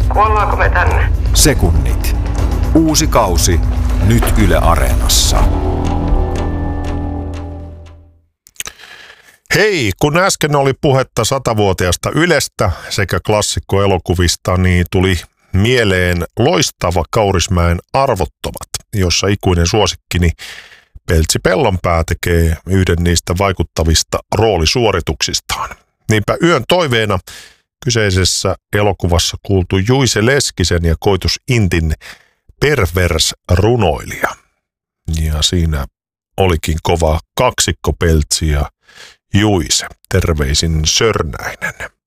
Kuollaanko me tänne? Sekunnit. Uusi kausi nyt Yle Areenassa. Hei, kun äsken oli puhetta 100-vuotiaasta Ylestä sekä klassikkoelokuvista, niin tuli mieleen loistava Kaurismäen Arvottomat, jossa ikuinen suosikkini Peltsi Pellonpää tekee yhden niistä vaikuttavista roolisuorituksistaan. Niinpä yön toiveena kyseisessä elokuvassa kuultu Juise Leskisen ja Koitus Intin pervers-runoilija. Ja siinä olikin kova kaksikko Peltsi ja Juise. Terveisin Sörnäinen.